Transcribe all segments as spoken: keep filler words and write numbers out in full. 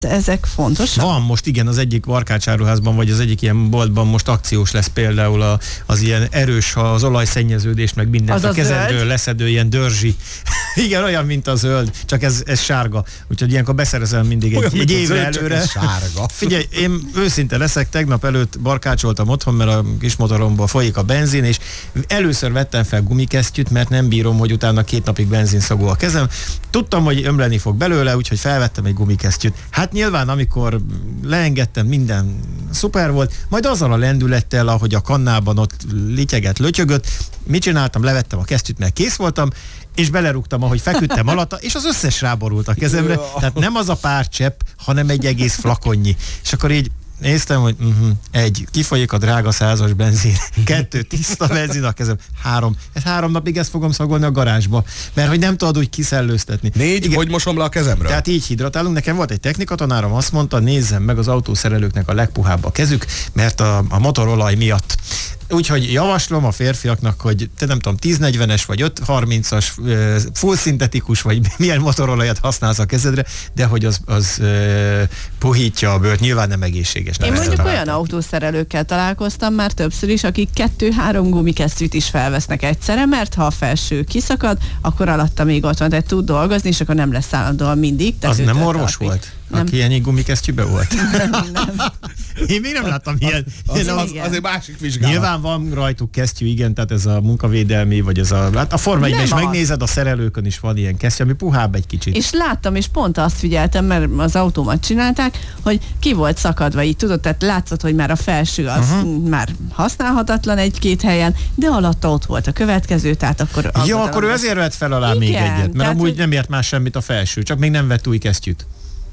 Ezek fontosak? Van most, igen, az egyik barkácsáruházban, vagy az egyik ilyen boltban most akciós lesz például a, az ilyen erős, az olajszennyeződés, meg mindent a kezedről leszedő ilyen dörzsi. Igen, olyan, mint a zöld, csak ez, ez sárga. Úgyhogy ilyenkor beszerezem mindig egy, egy évre zöld, előre. Sárga. Figyelj, én őszinte leszek, tegnap előtt barkácsoltam otthon, mert a kis motoromból folyik a benzin, és először vettem fel gumikesztyűt, mert nem bírom, hogy utána két napig benzinszagú a kezem. Tudtam, hogy ömleni fog belőle, úgyhogy felvettem egy gumikesztyűt. Hát nyilván, amikor leengedtem, minden szuper volt, majd azzal a lendülettel, ahogy a kannában ott lityeget, lötyögött, mit csináltam? Levettem a kesztyűt, mert kész voltam, és belerúgtam, ahogy feküdtem alatta, és az összes ráborult a kezemre. Tehát nem az a pár csepp, hanem egy egész flakonnyi. És akkor így néztem, hogy uh-huh, egy, kifolyik a drága százas benzin, kettő, tiszta benzin a kezem, három, ez három napig ezt fogom szagolni a garázsba, mert hogy nem tudod úgy kiszellőztetni. Négy, igen, hogy mosom le a kezemről? Tehát így hidratálunk. Nekem volt egy technikatanárom, azt mondta, nézzem meg az autószerelőknek a legpuhább a kezük, mert a, a motorolaj miatt. Úgyhogy javaslom a férfiaknak, hogy te nem tudom, tíz negyvenes vagy öt harmincas full szintetikus, vagy milyen motorolajat használsz a kezedre, de hogy az, az uh, puhítja a bőrt, nyilván nem egészséges. Nem. Én mondjuk olyan autószerelőkkel találkoztam már többször is, akik kettő-három gumikesztyűt is felvesznek egyszerre, mert ha a felső kiszakad, akkor alatta még ott van, tehát tud dolgozni, és akkor nem lesz állandóan mindig. Az nem orvos tartani. Volt? Nem. Aki ennyi gumikesztyűbe volt? Nem, nem. Én még nem láttam ilyen. Az, az, az, az egy másik vizsgálat. Nyilván van rajtuk kesztyű, igen, tehát ez a munkavédelmi, vagy ez a... Hát a Forma egyben is megnézed, a szerelőkön is van ilyen kesztyű, ami puhább egy kicsit. És láttam, és pont azt figyeltem, mert az autómat csinálták, hogy ki volt szakadva, így tudod, tehát látszott, hogy már a felső az uh-huh. már használhatatlan egy-két helyen, de alatta ott volt a következő, tehát akkor... Jó, akkor ő ezért vett fel alá igen, még egyet, mert amúgy hogy... nem ért már semmit a felső, csak még nem vett új kesztyűt.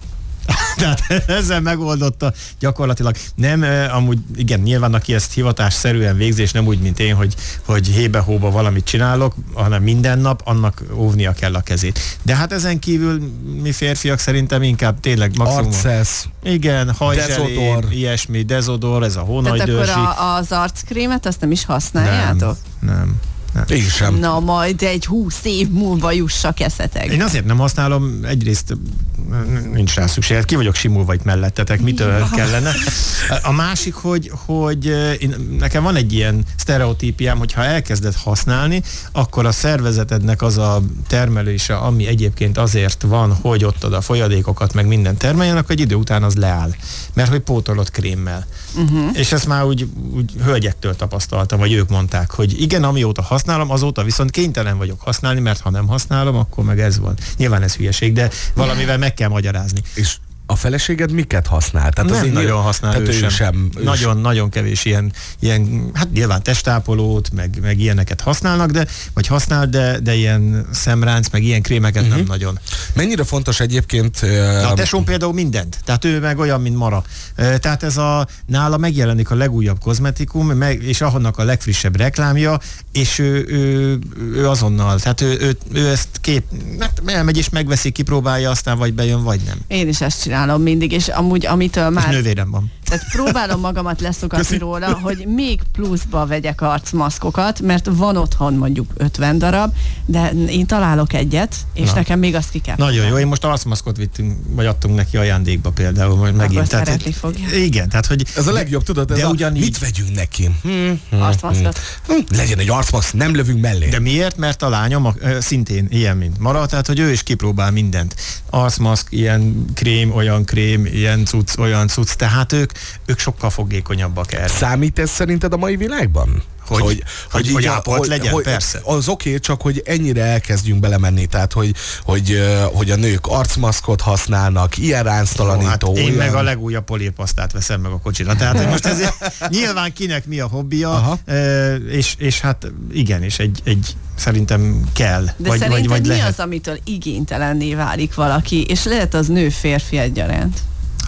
Tehát ezzel megoldotta gyakorlatilag. Nem, amúgy igen, nyilván aki ezt hivatásszerűen végzi, és nem úgy, mint én, hogy, hogy hébe-hóba valamit csinálok, hanem minden nap, annak óvnia kell a kezét. De hát ezen kívül mi férfiak szerintem inkább tényleg maximum... Arcesz. Igen, hajzselé, ilyesmi, dezodor, ez a hónagydőrsi. Tehát akkor a, az arckrémet azt nem is használjátok? Nem, nem. Én sem. Na majd egy húsz év múlva jussak eszetek. Én azért nem használom, egyrészt nincs rá szükség, ki vagyok simulva itt mellettetek, mitől kellene. A másik, hogy, hogy én, nekem van egy ilyen sztereotípiám, hogy ha elkezded használni, akkor a szervezetednek az a termelése, ami egyébként azért van, hogy ott ad a folyadékokat, meg minden termeljenek, egy idő után az leáll. Mert hogy pótolod krémmel. Uh-huh. És ezt már úgy, úgy hölgyektől tapasztaltam, vagy ők mondták, hogy igen, amióta használom, azóta viszont kénytelen vagyok használni, mert ha nem használom, akkor meg ez van. Nyilván ez hülyeség, de valamivel meg kell magyarázni. És a feleséged miket használ? Tehát nem az nagyon használ, tehát ő sem. sem ő nagyon, sem. nagyon kevés ilyen, ilyen, hát nyilván testápolót, meg, meg ilyeneket használnak, de, vagy használ, de, de ilyen szemránc, meg ilyen krémeket uh-huh. nem nagyon. Mennyire fontos egyébként... De a tesóm például mindent. Tehát ő meg olyan, mint Mara. Tehát ez a, nála megjelenik a legújabb kozmetikum, meg, és ahonnak a legfrissebb reklámja, és ő, ő, ő azonnal, tehát ő, ő, ő ezt kép, hát elmegy és megveszi, kipróbálja, aztán vagy bejön, vagy nem. Én is ezt csinálom mindig, és amúgy amitől már... És nővérem van. Tehát próbálom magamat leszokatni Köszi. róla, hogy még pluszba vegyek arcmaszkokat, mert van otthon mondjuk ötven darab, de én találok egyet, és Na. nekem még azt ki kell. Nagyon jó, én most arcmaszkot vittünk, vagy adtunk neki ajándékba például, majd megint. Tehát, szeretni fogja. Igen, tehát hogy... Ez a legjobb, tudod, ez de a, ugyanígy... mit vegyünk neki? Hmm, hmm, arcmaszkot. Hmm, legyen egy arcmaszk, nem lövünk mellé. De miért? Mert a lányom a, szintén ilyen, mint Mara, tehát hogy ő is kipróbál mindent. Arcmaszk, ilyen krém, olyan krém, ilyen cucc, olyan cucc, tehát ők, ők sokkal fogékonyabbak erre. Számít ez szerinted a mai világban? Hogy, hogy, hogy, hogy ápolt hogy, legyen, hogy, persze. Az oké, okay, csak hogy ennyire elkezdjünk belemenni, tehát hogy, hogy, hogy a nők arcmaszkot használnak, ilyen ránctalanító. Hát én olyan... meg a legújabb polírpasztát veszem meg a kocsira. Tehát hogy most ez nyilván kinek mi a hobbija, e, és, és hát igen, és egy, egy szerintem kell. De vagy, szerinted vagy, vagy mi lehet. az, amitől igénytelenné válik valaki, és lehet az nő férfi egyaránt?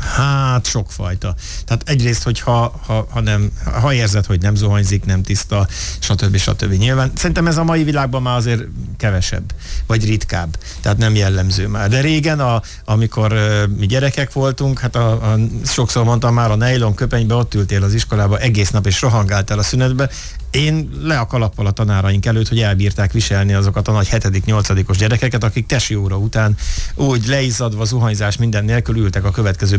Hát sokfajta. Tehát egyrészt, hogy ha, ha, ha, nem, ha érzed, hogy nem zuhanyzik, nem tiszta, stb. stb. Nyilván szerintem ez a mai világban már azért kevesebb, vagy ritkább. Tehát nem jellemző már. De régen, a, amikor uh, mi gyerekek voltunk, hát a, a, sokszor mondtam már, a nejlon köpenybe ott ültél az iskolába egész nap, és rohangáltál a szünetbe. Én le a kalappal a tanáraink előtt, hogy elbírták viselni azokat a nagy hetedik, nyolcadikos gyerekeket, akik tesi óra után úgy leizzadva, zuhanyzás minden nélkül ültek a következő